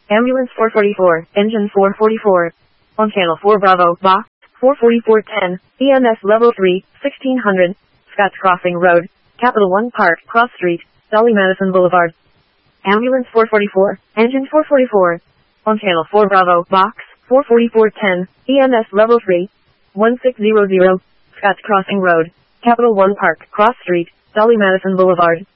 Ambulance 444, engine 444. On channel 4 Bravo, box 44410, EMS level 3, 1600, Scotts Crossing Road, Capital One Park, Cross Street, Dolly Madison Boulevard. Ambulance 444, engine 444. On channel 4 Bravo, box 44410, EMS level 3, 1600, Scotts Crossing Road, Capital One Park, Cross Street, Dolly Madison Boulevard.